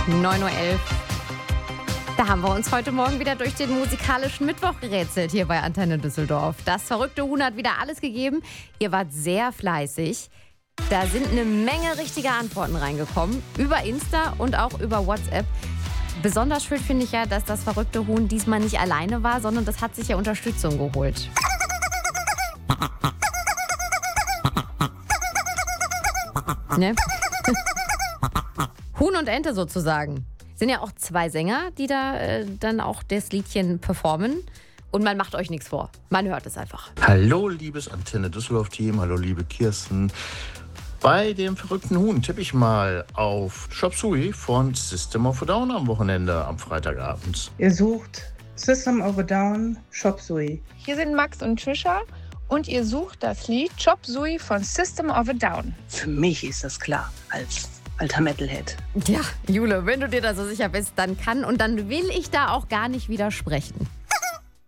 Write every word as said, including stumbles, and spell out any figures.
neun Uhr elf. Da haben wir uns heute Morgen wieder durch den musikalischen Mittwoch gerätselt hier bei Antenne Düsseldorf. Das verrückte Huhn hat wieder alles gegeben. Ihr wart sehr fleißig. Da sind eine Menge richtiger Antworten reingekommen. Über Insta und auch über WhatsApp. Besonders schön finde ich ja, dass das verrückte Huhn diesmal nicht alleine war, sondern das hat sich ja Unterstützung geholt. Ne? Huhn und Ente sozusagen. Sind ja auch zwei Sänger, die da äh, dann auch das Liedchen performen. Und man macht euch nichts vor. Man hört es einfach. Hallo, liebes Antenne Düsseldorf-Team. Hallo, liebe Kirsten. Bei dem verrückten Huhn tippe ich mal auf Chop Suey von System of a Down am Wochenende, am Freitagabend. Ihr sucht System of a Down, Chop Suey. Hier sind Max und Trisha und ihr sucht das Lied Chop Suey von System of a Down. Für mich ist das klar, als alter Metalhead. Ja, Jule, wenn du dir da so sicher bist, dann kann und dann will ich da auch gar nicht widersprechen.